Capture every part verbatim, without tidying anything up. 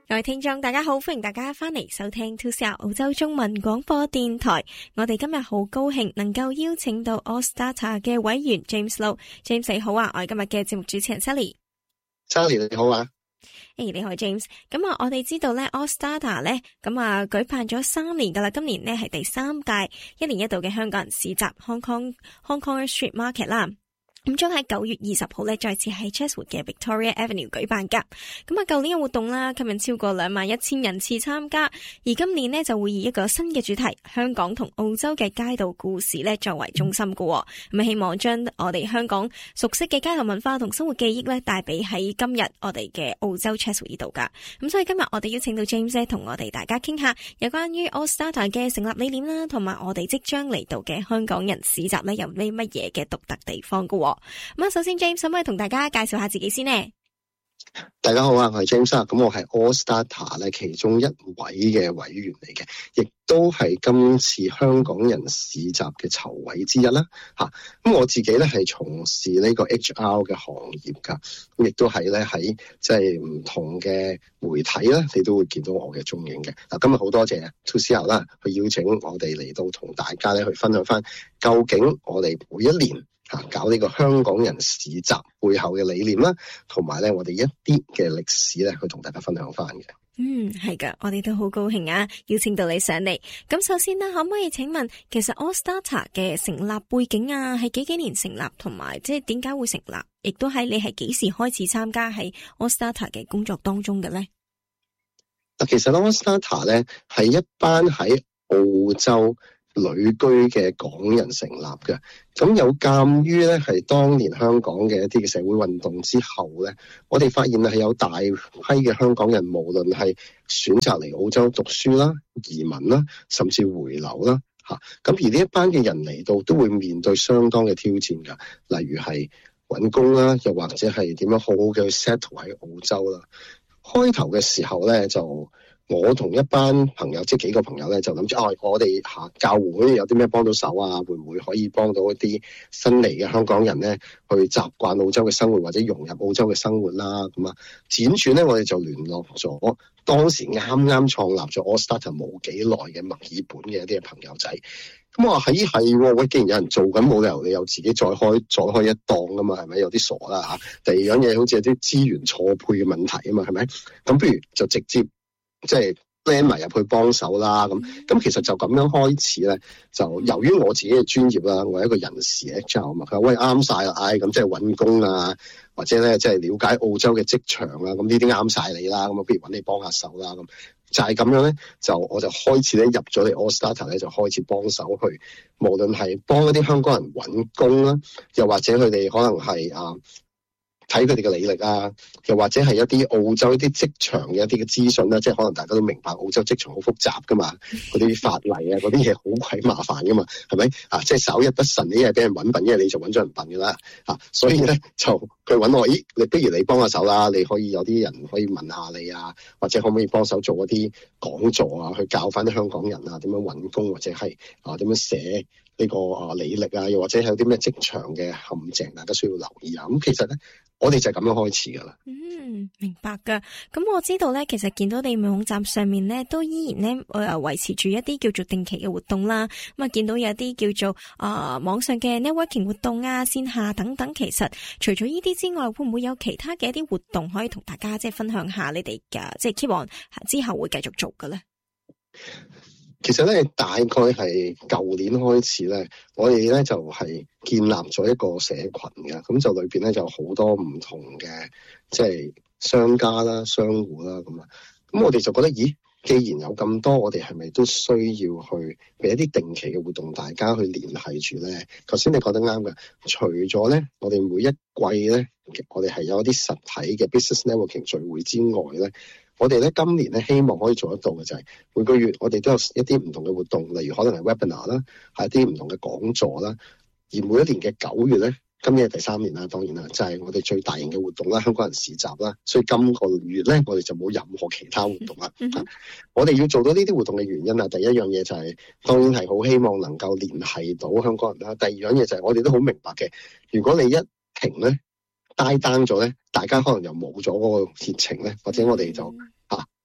各位聽眾大家好，歡迎大家翻嚟收聽 two C R 澳洲中文廣播電台。我哋今日好高興能夠邀請到 AllStarter 嘅委員 James Low。James 你好啊，我係今日嘅節目主持人 Sally。Sally 你好啊。 誒、hey, 你好 James。咁啊，我哋知道咧 AllStarter 咧，咁啊舉辦咗三年噶啦，今年咧係第三屆一年一度嘅香港人市集 Hong Kong Hong Kong Street Market 啦。咁將喺九月二十號咧，再次喺 Chatswood 嘅 Victoria Avenue 舉辦噶。咁啊，舊年嘅活動啦，吸引超過兩萬一千人次參加。而今年呢，就會以一個新嘅主題，香港同澳洲嘅街道故事咧作為中心噶。咁希望將我哋香港熟悉嘅街頭文化同生活記憶咧，帶俾喺今日我哋嘅澳洲 Chatswood 呢度噶。咁所以今日我哋邀請到 James 同我哋大家傾下有關於 AllStarter 嘅成立理念啦，同埋我哋即將嚟到嘅香港人市集咧，有啲乜嘢嘅獨特地方噶。咁啊，首先 James 可唔可以同大家介紹下自己先呢？ 大家好啊，我係 James 啊，咁我係 AllStarter 咧其中一位嘅委員嚟嘅，亦都係今次香港人市集嘅籌委之一啦。吓，咁我自己咧係從事呢個 H R 嘅行業噶，咁亦都係咧喺即係唔同嘅媒體啦，你都會見到我嘅蹤影嘅。嗱，今日好多謝 two C R 啦，去邀請我哋嚟到同大家咧去分享翻，究竟我哋每一年吓搞呢個香港人市集背後嘅理念啦，同埋咧我哋一啲嘅歷史咧，去同大家分享翻嘅。 嗯，係噶，我哋都好高興啊，邀請到你上嚟。咁首先啦，可唔可以請問，其實 AllStarter 嘅成立背景啊，係幾幾年成立，同埋即係點解會成立，亦都係你係幾時開始參加喺 AllStarter 嘅工作當中嘅咧？ 嗱，其實 AllStarter 咧係一班喺澳洲旅居嘅港人成立嘅，咁有鑒於咧係當年香港嘅一啲嘅社會運動之後咧，我哋發現係有大批嘅香港人，無論係選擇嚟澳洲讀書啦、移民啦，甚至回流啦，吓，咁而呢一班嘅人嚟到都會面對相當嘅挑戰噶，例如係搵工啦，又或者係點樣好好嘅去 settle 喺澳洲啦。開頭嘅時候咧就。我同一班朋友，即係幾個朋友咧，就諗住啊，我哋下教會有啲咩幫到手啊？會唔會可以幫到一啲新嚟嘅香港人咧，去習慣澳洲嘅生活或者融入澳洲嘅生活啦？咁啊，輾轉咧，我哋就聯絡咗當時啱啱創立咗 AllStarter 冇幾耐嘅墨爾本嘅一啲朋友仔。咁我話係係，喂，既然有人做緊，冇理由你又自己再開再開一檔噶嘛？係咪有啲傻啦嚇？第二樣嘢好似有啲資源錯配嘅問題啊嘛？係咪？咁不如就直接。即係 blend 埋入去幫手啦，咁咁其實就咁樣開始咧，就由於我自己嘅專業啦，我係一個人事 H R 嘛，佢話喂啱晒啦，唉咁即係搵工啊，或者咧即係了解澳洲嘅職場啊，咁呢啲啱晒你啦，咁啊不如搵你幫下手啦，咁就係咁樣咧，就我就開始咧入咗嚟 AllStarter 咧，就開始幫手去，無論係幫一啲香港人搵工啦，又或者佢哋可能係啊。睇佢哋嘅履歷啊，又或者係一啲澳洲一啲職場嘅一啲嘅資訊啦，即係可能大家都明白澳洲職場好複雜噶嘛，嗰啲法例啊，嗰啲嘢好鬼麻煩噶嘛，係咪啊？即係稍一不慎，一係俾人揾笨，一係你就揾咗人笨噶啦，啊！所以咧就佢揾我，咦？你不如你幫下手啦，你可以有啲人可以問下你啊，或者可唔可以幫手做一啲講座啊，去教翻啲香港人啊點樣揾工，或者係啊點樣寫呢個啊履歷啊，又或者係有啲咩職場嘅陷阱，大家需要留意啊。咁其實咧。我哋就係咁樣開始噶啦。 嗯，明白噶。咁我知道咧，其實見到你網站上面咧，都依然咧誒維持住一啲叫做定期嘅活動啦。咁啊，見到有啲叫做啊、呃、網上嘅 networking 活動啊、線下等等。其實除咗呢啲之外，會唔會有其他嘅一啲活動可以同大家即係分享下你哋嘅即係 keep on 之後會繼續做嘅咧？ 其實咧，大概係舊年開始咧，我哋咧就係、是、建立咗一個社群嘅，咁就裏邊咧就好多唔同嘅即係商家啦、商戶啦咁啊，咁我哋就覺得，咦，既然有咁多，我哋係咪都需要去俾一啲定期嘅活動，大家去聯繫住咧？頭先你講得啱嘅，除咗咧，我哋每一季咧，我哋係有一啲實體嘅 business networking 聚會之外咧。我哋咧今年咧希望可以做得到嘅就係每個月我哋都有一啲唔同嘅活動，例如可能係 webinar 啦，係一啲唔同嘅講座啦。而每一年嘅九月咧，今年係第三年啦，當然啦，就係、是、我哋最大型嘅活動啦，香港人市集啦。所以今個月咧，我哋就冇任何其他活動啦。我哋要做到呢啲活動嘅原因啊，第一樣嘢就係、是、當然係好希望能夠聯繫到香港人啦。第二樣嘢就係我哋都好明白嘅，如果你一停咧，低單咗咧，大家可能又冇咗嗰個熱情咧，或者我哋就啊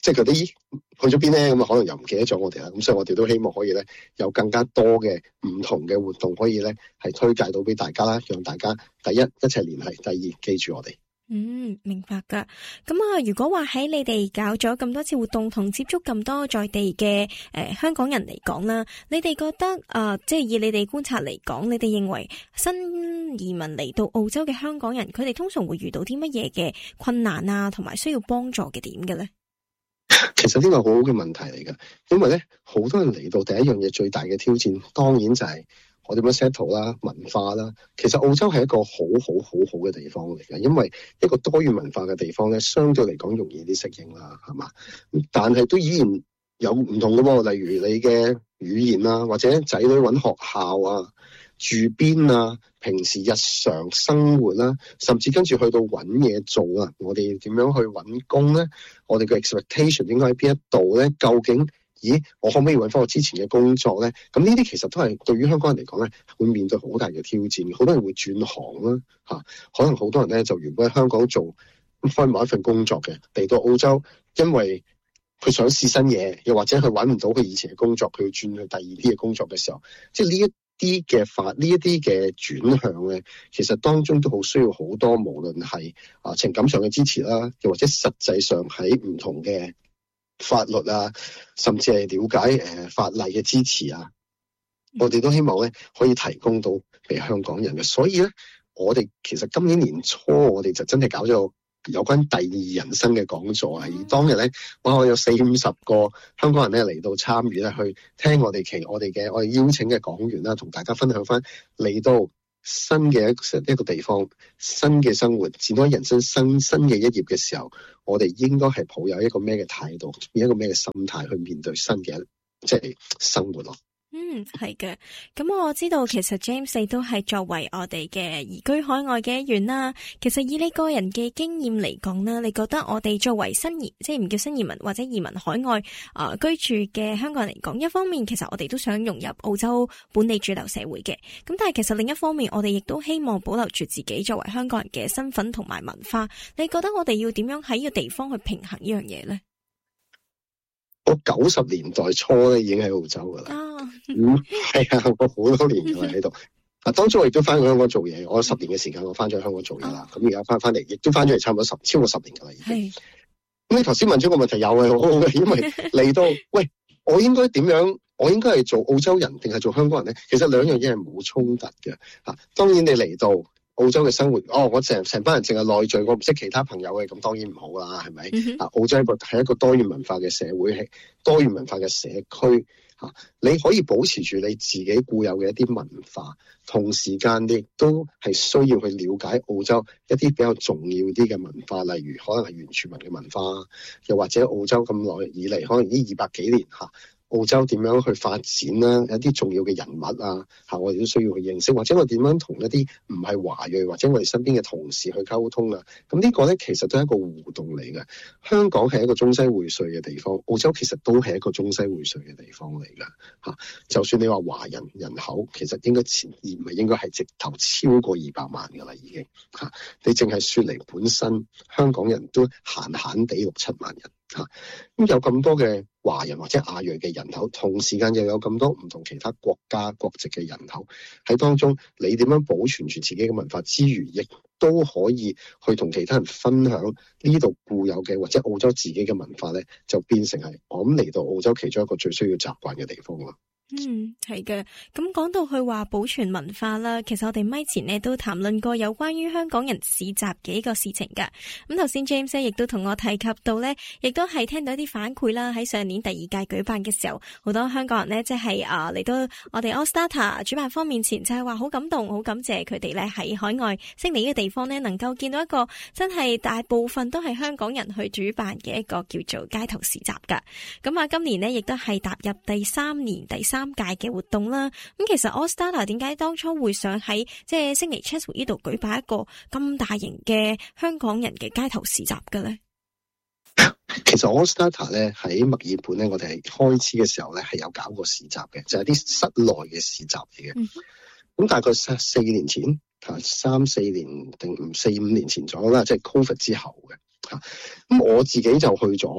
即係嗰啲去咗邊咧？咁啊可能又唔記得咗我哋啦。咁所以我哋都希望可以咧有更加多嘅唔同嘅活動可以咧係推介到俾大家啦，讓大家第一一齊聯繫，第二記住我哋。 嗯，明白噶。咁啊，如果話喺你哋搞咗咁多次活動同接觸咁多在地嘅誒、呃、香港人嚟講啦，你哋覺得啊、呃，即係以你哋觀察嚟講，你哋認為新移民嚟到澳洲嘅香港人，佢哋通常會遇到啲乜嘢嘅困難啊，同埋需要幫助嘅點嘅咧？ 其實呢個好好嘅問題嚟噶，因為咧好多人嚟到第一樣嘢最大嘅挑戰，當然就係我點樣 settle 啦、文化啦。其實澳洲係一個好好好好嘅地方嚟嘅，因為一個多元文化嘅地方咧，相對嚟講容易啲適應啦，係嘛？但係都依然有唔同嘅喎，例如你嘅語言啊，或者仔女揾學校啊、住邊啊、平時日常生活啦，甚至跟住去到揾嘢做啊，我哋點樣去揾工咧？我哋嘅 expectation 應該喺邊一度咧？究竟？咦，我可唔可以揾翻我之前嘅工作咧？咁呢啲其實都係對於香港人嚟講咧，會面對好大嘅挑戰。好多人會轉行啦，嚇、啊，可能好多人咧就原本喺香港做開某一份工作嘅，嚟到澳洲，因為佢想試新嘢，又或者佢揾唔到佢以前嘅工作，佢要轉去第二啲嘅工作嘅時候，即係呢一啲嘅法，呢一啲嘅轉向咧，其實當中都好需要好多，無論係啊情感上嘅支持啦，又或者實際上喺唔同嘅法律啊，甚至係了解誒、呃、法例嘅支持啊，我哋都希望咧可以提供到俾香港人嘅。所以咧，我哋其實今年年初我哋就真係搞咗有關第二人生嘅講座啊。而當日咧，哇，我有四五十個香港人咧嚟到參與咧，去聽我哋其我哋嘅我哋邀請嘅講員啦，同大家分享翻嚟到新嘅一一個地方，新嘅生活，展開人生新新嘅一頁嘅時候，我哋應該係抱有一個咩嘅態度，以一個咩嘅心態去面對新嘅即係生活咯。 嗯，係嘅。咁我知道其實 James 你都係作為我哋嘅移居海外嘅一員啦。其實以你個人嘅經驗嚟講啦，你覺得我哋作為新移，即係唔叫新移民或者移民海外啊、呃、居住嘅香港人嚟講，一方面其實我哋都想融入澳洲本地主流社會嘅。咁但係其實另一方面，我哋亦都希望保留住自己作為香港人嘅身份同埋文化。你覺得我哋要點樣喺呢個地方去平衡呢樣嘢呢？ 我九十年代初咧已經喺澳洲噶啦， 啊， 嗯，係啊，我好多年噶啦喺度。啊，當初我亦都翻去香港做嘢，我有十年嘅時間我翻咗去香港做嘢啦。咁而家翻翻嚟，亦都翻咗嚟差唔多十超過十年噶啦已經。咁你頭先問咗個問題又係好好嘅，因為嚟到喂，我應該點樣？我應該係做澳洲人定係做香港人咧？其實兩樣嘢係冇衝突嘅。啊，當然你嚟到澳洲嘅生活，哦，我成成班人淨係內聚，我唔識其他朋友嘅，咁當然唔好啦，係咪？嗯、啊，澳洲係一個係一個多元文化嘅社會，係多元文化嘅社區，吓、啊，你可以保持住你自己固有嘅一啲文化，同時間你亦都係需要去了解澳洲一啲比較重要啲嘅文化，例如可能係原住民嘅文化，又或者澳洲咁耐以嚟，可能呢二百幾年吓。啊澳洲點樣去發展啦？有一啲重要嘅人物啊，嚇我哋都需要去認識，或者我點樣同一啲唔係華裔或者我哋身邊嘅同事去溝通啊？咁呢個咧其實都係一個互動嚟嘅。香港係一個中西薈萃嘅地方，澳洲其實都係一個中西薈萃嘅地方嚟㗎嚇。就算你話華人人口，其實應該前而唔係應該係直頭超過二百萬㗎啦已經嚇。你淨係雪梨本身香港人都閒閒地六七萬人。嚇，咁有咁多嘅華人或者亞裔嘅人口，同時間又有咁多唔同其他國家國籍嘅人口喺當中，你點樣保存住自己嘅文化之餘，亦都可以去同其他人分享呢度固有嘅或者澳洲自己嘅文化咧，就變成係我諗嚟到澳洲其中一個最需要習慣嘅地方咯。 嗯，係嘅。咁講到去話保存文化啦，其實我哋咪前呢都談論過有關於香港人市集嘅一個事情噶。咁頭先 James 亦都同我提及到呢，亦都係聽到一啲反饋啦。喺上年第二屆舉辦嘅時候，好多香港人呢，即係啊嚟到我哋 AllStarter 主辦方面前，就係話好感動，好感謝佢哋呢喺海外悉尼嘅地方呢，能夠見到一個真係大部分都係香港人去主辦嘅一個叫做街頭市集噶。咁啊，今年呢，亦都係踏入第三年第三屆嘅活動啦，咁其實 AllStarter 點解當初會想喺即係悉尼 Chatswood 呢度舉辦一個咁大型嘅香港人嘅街頭市集嘅咧？ 其實 AllStarter 咧喺墨爾本咧，我哋係開始嘅時候咧係有搞過市集嘅，就係、是、啲室內嘅市集嚟嘅。咁、嗯、大概四年前，三四年定四五年前左右啦，即係 Covid 之後嘅。吓，咁我自己就去咗。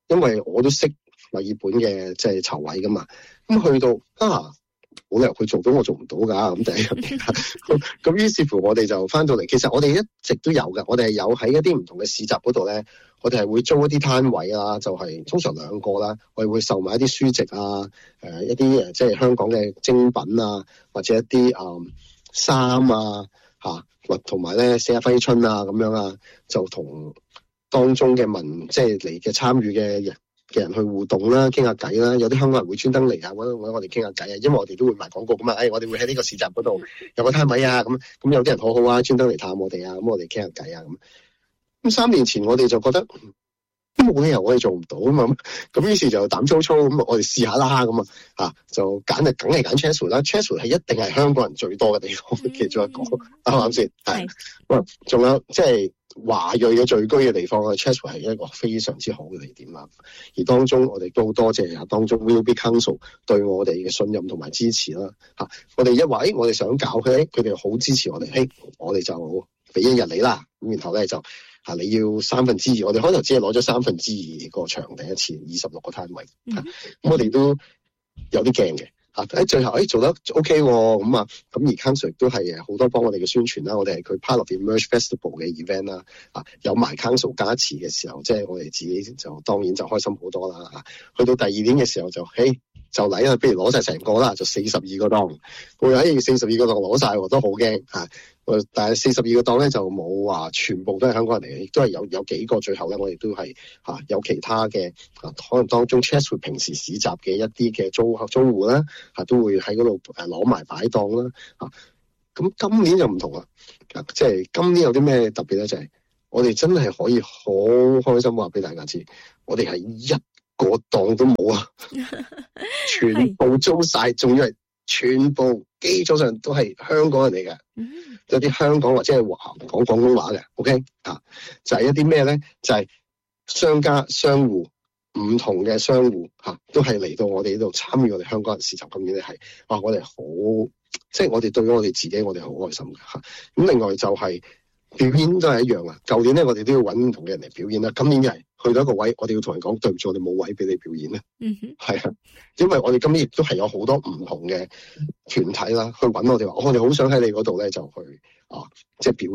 因為我都識墨爾本嘅即係籌委噶嘛，咁去到啊冇理由佢做到我做唔到㗎，咁第一樣嘢。咁咁於是乎我哋就翻到嚟，其實我哋一直都有㗎，我哋係有喺一啲唔同嘅市集嗰度咧，我哋係會租一啲攤位啦，就係、是、通常兩個啦，我哋會售賣一啲書籍啊，呃、一啲誒即係香港嘅精品啊，或者一啲誒衫啊嚇，或同埋咧寫下揮春啊咁樣啊，就同當中嘅民即係嚟嘅參與嘅人嘅人去互動啦，傾下偈啦，有啲香港人會專登嚟啊，揾揾我哋傾下偈啊，因為我哋都會賣廣告噶嘛，誒、哎，我哋會喺呢個市集嗰度有個攤位啊，咁咁有啲人好好啊，專登嚟探我哋啊，咁我哋傾下偈啊，咁咁三年前我哋就覺得都冇理由我哋做唔到啊嘛，咁於是就膽粗粗咁我哋試下啦，咁啊嚇就揀就梗係揀 Chatswood 啦 ，Chatswood 係一定係香港人最多嘅地方，其中一個啱唔啱先？係，哇，仲有即係。華裔嘅聚居嘅地方啊 Chatswood 係一個非常之好嘅地點啦。而當中我哋都多謝啊，當中 Willoughby Council 對我哋嘅信任同埋支持啦。嚇，我哋一話誒，我哋想搞佢，佢哋好支持我哋，誒，我哋就俾一日你啦。咁然後咧就嚇你要三分之二，我哋開頭只係攞咗三分之二個場第一次，二十六個攤位。嚇，咁我哋都有啲驚嘅。喺最後，誒、哎、做得 OK 喎，咁啊，咁而 Council 亦都係誒好多幫我哋嘅宣傳啦，我哋係佢 part of the Merge Festival 嘅 event 啦，啊，有埋 Council 加持嘅時候，即係我哋自己就當然就開心好多啦，啊，去到第二年嘅時候就，誒就嚟啦，不如攞晒成個啦，就四十二個檔，我喺四十二個檔攞晒喎，都好驚嚇。但係四十二個檔咧就冇話全部都係香港人嚟嘅，亦都係有有幾個最後咧，我哋都係嚇、啊、有其他嘅啊，可能當中 Chatswood 平時市集嘅一啲嘅租客租戶啦嚇，都會喺嗰度誒攞埋擺檔啦嚇。咁、啊、今年就唔同啦，即、啊、係、就是、今年有啲咩特別咧？就係、是、我哋真係可以好開心話俾大家知，我哋係一個檔都冇啊，全部租晒，仲要係全部基礎上都係香港人嚟嘅。有啲香港或者係話講廣東話嘅 ，OK 啊，就係、是、一啲咩咧？就係、是、商家、商戶唔同嘅商戶嚇、啊，都係嚟到我哋呢度參與我哋香港人市集，咁樣咧係哇！我哋好即係我哋對咗我哋自己，我哋好開心嘅嚇。咁、啊、另外就係表演都係一樣啊。舊年咧，我哋都要揾唔同嘅人嚟表演啦。今年又係去到一個位，我哋要同人講對唔住，我哋冇位俾你表演咧。嗯哼，係啊，因為我哋今年亦都係有好多唔同嘅團體啦，去揾我哋話，我哋好想喺你嗰度咧就去啊，即係表